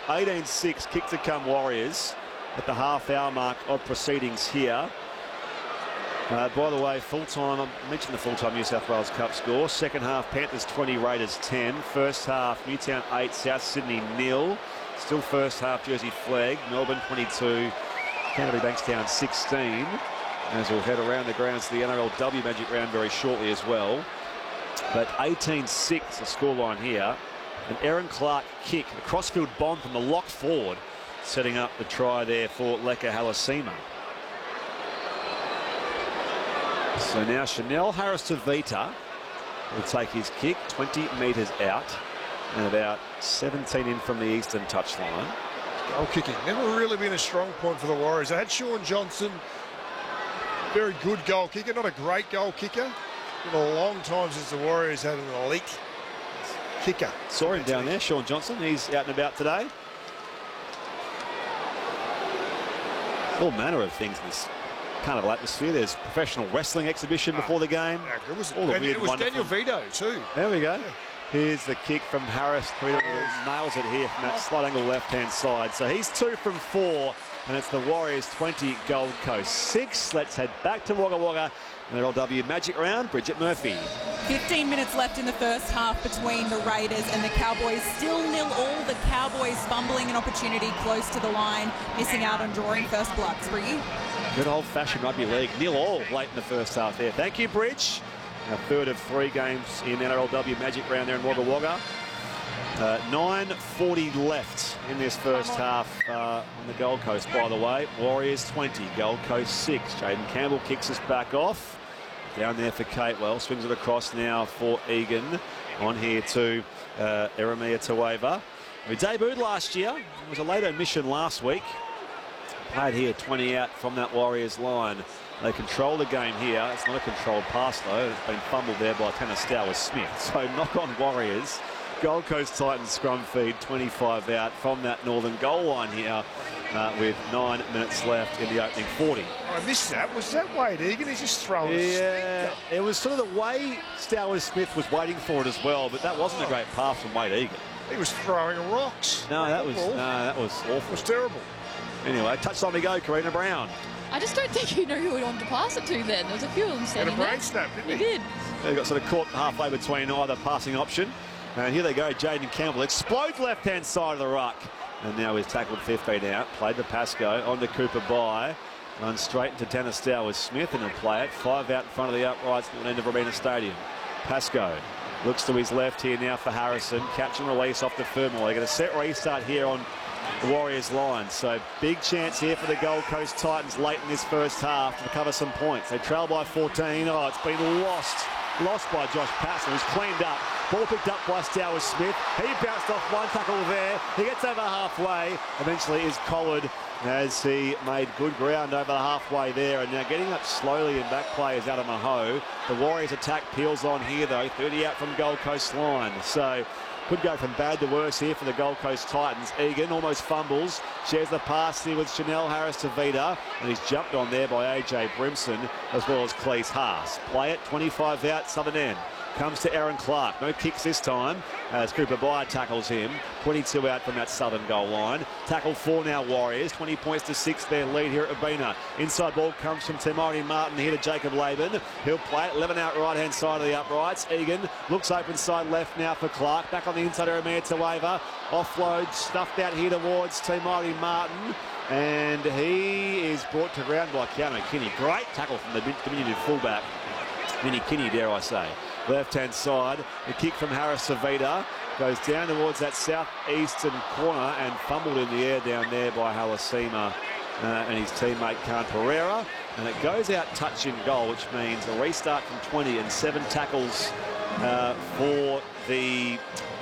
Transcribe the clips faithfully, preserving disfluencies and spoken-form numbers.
eighteen six, kick to come Warriors at the half-hour mark of proceedings here. Uh, by the way, full-time, I mentioned the full-time New South Wales Cup score. Second half, Panthers twenty, Raiders ten. First half, Newtown eight, South Sydney nil. Still first half jersey flag. Melbourne twenty-two, Canterbury Bankstown sixteen. As we'll head around the grounds to the N R L W Magic Round very shortly as well. But eighteen six, the scoreline here. An Aaron Clark kick, a crossfield bomb from the lock forward, setting up the try there for Leka Halasima. So now Chanel Harris-Tavita will take his kick, twenty metres out, and about seventeen in from the eastern touchline. Goal kicking, never really been a strong point for the Warriors. They had Sean Johnson, very good goal kicker, not a great goal kicker. It's been a long time since the Warriors had an elite kicker. Saw him down there, Sean Johnson. He's out and about today. All manner of things in this carnival atmosphere. There's professional wrestling exhibition ah, before the game. Yeah, it was, All the and weird, it was wonderful... Daniel Vito too. There we go. Yeah. Here's the kick from Harris. Nails it here from that slight angle left-hand side. So he's two from four, and it's the Warriors twenty, Gold Coast six. Let's head back to Wagga Wagga. N R L W Magic Round, Bridget Murphy. fifteen minutes left in the first half between the Raiders and the Cowboys. Still nil all. The Cowboys fumbling an opportunity close to the line, missing out on drawing first blood. Briggy. Good old-fashioned rugby league. Nil all late in the first half there. Thank you, Bridge. A third of three games in N R L W Magic Round there in Wagga Wagga. Uh, nine forty left in this first half uh, on the Gold Coast, by the way. Warriors twenty, Gold Coast six. Jaden Campbell kicks us back off. Down there for Catewell. Swings it across now for Egan. On here to uh, Eremia Tueva, who debuted last year. It was a late omission last week. Played here twenty out from that Warriors line. They control the game here. It's not a controlled pass though. It's been fumbled there by Tanastowers Smith. So knock on Warriors. Gold Coast Titans scrum feed, twenty-five out from that northern goal line here uh, with nine minutes left in the opening forty. I missed that. Was that Wade Egan? He's just throwing Yeah, it was sort of the way Stowers Smith was waiting for it as well, but that wasn't a great pass from Wade Egan. He was throwing rocks. No, that was no, that was awful. It was terrible. Anyway, touchline we go, Karina Brown. I just don't think you know who he wanted to pass it to then. There was a few of them Had a standing brain there. snap, didn't He he? did. They got sort of caught halfway between either passing option. And here they go, Jaden Campbell explodes left-hand side of the ruck. And now he's tackled fifteen out, played to Pascoe, on to Cooper Bye. Runs straight into Tanastowers Smith and he'll play it. Five out in front of the uprights at the end of Arena Stadium. Pascoe looks to his left here now for Harrison. Catch and release off the Fermor. They're going to set restart here on the Warriors line. So big chance here for the Gold Coast Titans late in this first half to recover some points. They trail by fourteen. Oh, it's been lost. Lost by Josh Passer, who's cleaned up. Ball picked up by Stowers Smith. He bounced off one tackle there. He gets over halfway. Eventually is collared as he made good ground over the halfway there. And now getting up slowly in back play is Adam Maho. The Warriors attack peels on here though. thirty out from Gold Coast line. So could go from bad to worse here for the Gold Coast Titans. Egan almost fumbles. Shares the pass here with Chanel Harris-Tavita. And he's jumped on there by A J Brimson as well as Cleese Haas. Play it, twenty-five out, southern end. Comes to Aaron Clark. No kicks this time as Cooper Bye tackles him. twenty-two out from that southern goal line. Tackle four now Warriors. twenty points to six their lead here at Urbina. Inside ball comes from Tamari Martin here to Jacob Laban. He'll play it. eleven out right hand side of the uprights. Egan looks open side left now for Clark. Back on the inside Eremia Tueva. Offload stuffed out here towards Tamari Martin. And he is brought to ground by Keanu Kinney. Great tackle from the diminutive fullback. Vinny Kinney, dare I say. Left-hand side, the kick from Harris-Tavita goes down towards that southeastern corner and fumbled in the air down there by Halasima uh, and his teammate Khan Pereira. And it goes out touch in goal, which means a restart from twenty and seven tackles uh, for the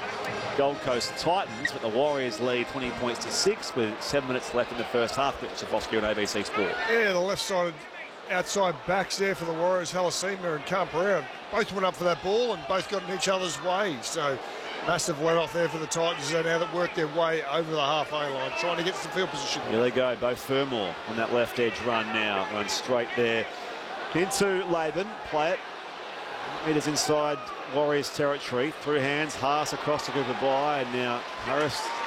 Gold Coast Titans, but the Warriors lead twenty points to six with seven minutes left in the first half. Sofosky on A B C Sport. Yeah, the left-sided outside backs there for the Warriors, Halasima and Khan Pereira. Both went up for that ball and both got in each other's way. So massive let off there for the Titans now that worked their way over the halfway line, trying to get some field position. Here they go, both Fermor on that left edge run now. Run straight there into Laban. Play it. Meters inside Warriors territory. Through hands, Haas across to Cooper Bye. And now Harris